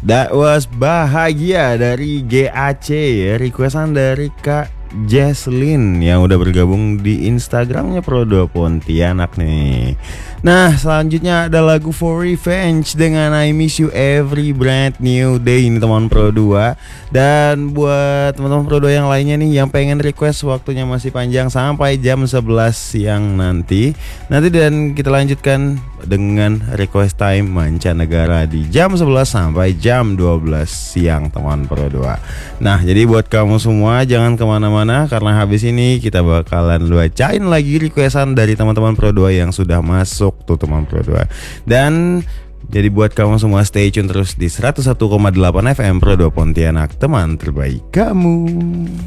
That was Bahagia dari GAC, requestan dari Kak Jesslyn yang udah bergabung di Instagramnya Pro2 Pontianak nih. Nah, selanjutnya ada lagu For Revenge dengan I Miss You Every Brand New Day. Ini teman Pro2. Dan buat teman-teman Pro2 yang lainnya nih yang pengen request, waktunya masih panjang sampai jam 11 siang nanti. Dan kita lanjutkan dengan request time mancanegara di jam 11 sampai jam 12 siang teman Pro2. Nah, jadi buat kamu semua jangan kemana-mana, karena habis ini kita bakalan bacain lagi requestan dari teman-teman Pro2 yang sudah masuk tuh teman Pro2. Dan jadi buat kamu semua stay tune terus di 101,8 FM Pro2 Pontianak, teman terbaik kamu.